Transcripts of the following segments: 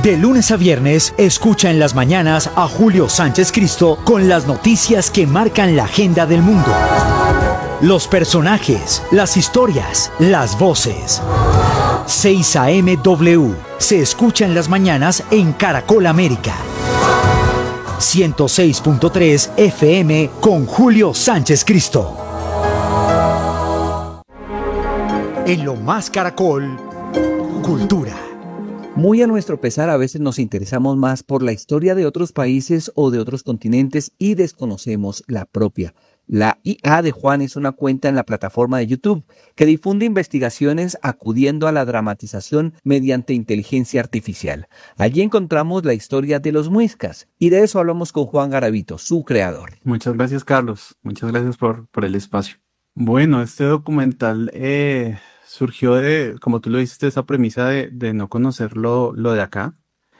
De lunes a viernes, escucha en las mañanas a Julio Sánchez Cristo con las noticias que marcan la agenda del mundo. Los personajes, las historias, las voces. 6 a.m. W se escucha en las mañanas en Caracol América. 106.3 FM con Julio Sánchez Cristo. En Lo Más Caracol, cultura. Muy a nuestro pesar, a veces nos interesamos más por la historia de otros países o de otros continentes y desconocemos la propia. La IA de Juan es una cuenta en la plataforma de YouTube que difunde investigaciones acudiendo a la dramatización mediante inteligencia artificial. Allí encontramos la historia de los muiscas y de eso hablamos con Juan Garavito, su creador. Muchas gracias, Carlos. Muchas gracias por el espacio. Bueno, este documental surgió de, como tú lo dijiste, esa premisa de no conocer lo de acá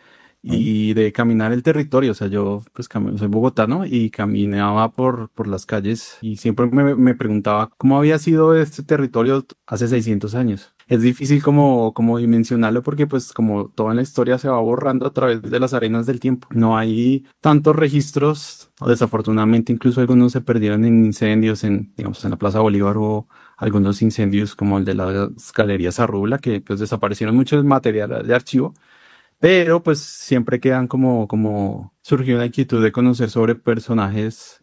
y de caminar el territorio. O sea, yo pues soy bogotano y caminaba por las calles y siempre me preguntaba cómo había sido este territorio hace 600 años. Es difícil como dimensionarlo porque pues como toda la historia se va borrando a través de las arenas del tiempo. No hay tantos registros, desafortunadamente incluso algunos se perdieron en incendios, digamos en la Plaza Bolívar hubo algunos incendios como el de las Galerías Arrubla que pues desaparecieron mucho material de archivo. Pero pues siempre quedan como surgió la inquietud de conocer sobre personajes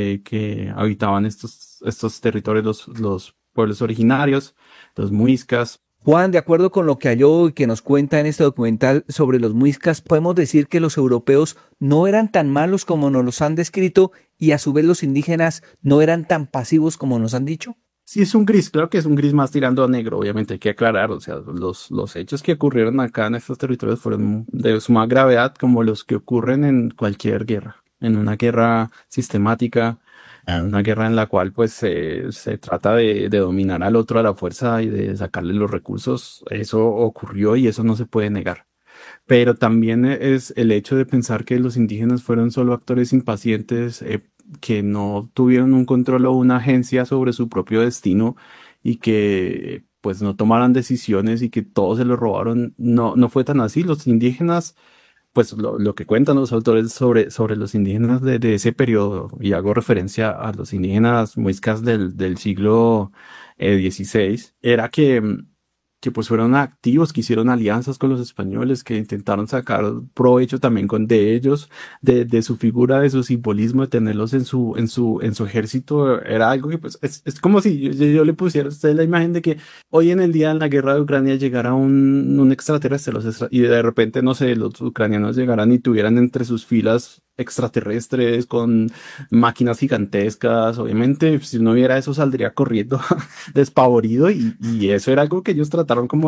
que habitaban estos territorios, los pueblos originarios, los muiscas. Juan, de acuerdo con lo que halló y que nos cuenta en este documental sobre los muiscas, podemos decir que los europeos no eran tan malos como nos los han descrito y a su vez los indígenas no eran tan pasivos como nos han dicho. Sí, es un gris, claro que es un gris más tirando a negro, obviamente hay que aclarar, o sea, los hechos que ocurrieron acá en estos territorios fueron de suma gravedad como los que ocurren en cualquier guerra, en una guerra sistemática, en una guerra en la cual pues se trata de dominar al otro a la fuerza y de sacarle los recursos, eso ocurrió y eso no se puede negar. Pero también es el hecho de pensar que los indígenas fueron solo actores impacientes, que no tuvieron un control o una agencia sobre su propio destino y que pues no tomaran decisiones y que todos se lo robaron, no fue tan así. Los indígenas, pues lo que cuentan los autores sobre los indígenas de ese periodo, y hago referencia a los indígenas muiscas del siglo XVI, era que pues fueron activos, que hicieron alianzas con los españoles, que intentaron sacar provecho también de ellos, de su figura, de su simbolismo, de tenerlos en su ejército. Era algo que pues es como si yo le pusiera a usted la imagen de que hoy en el día en la guerra de Ucrania llegara un extraterrestre, y de repente, no sé, los ucranianos llegaran y tuvieran entre sus filas extraterrestres con máquinas gigantescas. Obviamente si no hubiera eso saldría corriendo despavorido y eso era algo que ellos trataron como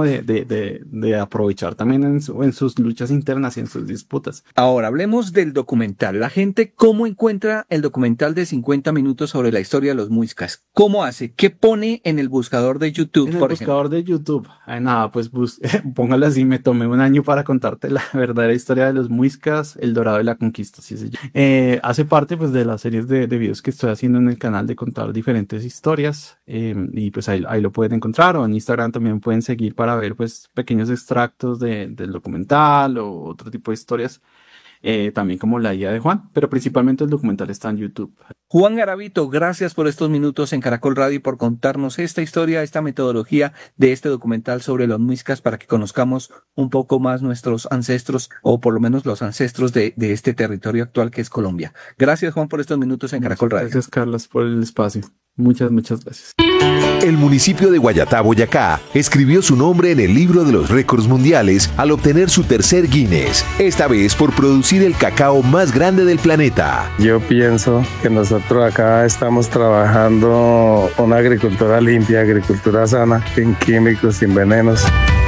de aprovechar también en sus luchas internas y en sus disputas. Ahora hablemos del documental. La gente, ¿cómo encuentra el documental de 50 minutos sobre la historia de los muiscas? ¿Cómo hace? ¿Qué pone en el buscador de YouTube, en el por buscador de YouTube? Nada, pues póngalo así, me tomé un año para contarte la verdadera historia de los muiscas, el Dorado y la Conquista, así se llama. Hace parte pues de las series de videos que estoy haciendo en el canal de contar diferentes historias, y pues ahí lo pueden encontrar, o en Instagram también pueden seguir para ver pues pequeños extractos del documental o otro tipo de historias, también como la guía de Juan, pero principalmente el documental está en YouTube. Juan Garavito, gracias por estos minutos en Caracol Radio y por contarnos esta historia, esta metodología de este documental sobre los muiscas para que conozcamos un poco más nuestros ancestros, o por lo menos los ancestros de este territorio actual que es Colombia. Gracias, Juan, por estos minutos en Caracol Radio. Gracias, Carlos, por el espacio. Muchas gracias. El municipio de Guayatá, Boyacá, escribió su nombre en el libro de los récords mundiales al obtener su tercer Guinness, esta vez por producir el cacao más grande del planeta. Yo pienso que nosotros acá estamos trabajando una agricultura limpia, agricultura sana, sin químicos, sin venenos.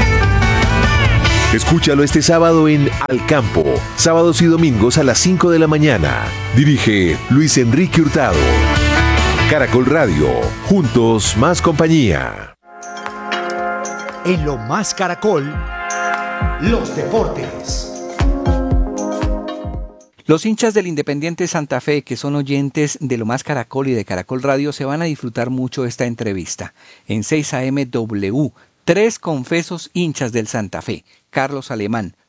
Escúchalo este sábado en Al Campo, sábados y domingos a las 5 de la mañana. Dirige Luis Enrique Hurtado. Caracol Radio, juntos más compañía. En Lo Más Caracol, los deportes. Los hinchas del Independiente Santa Fe, que son oyentes de Lo Más Caracol y de Caracol Radio, se van a disfrutar mucho esta entrevista. En 6 a.m. W, 3 confesos hinchas del Santa Fe: Carlos Alemán,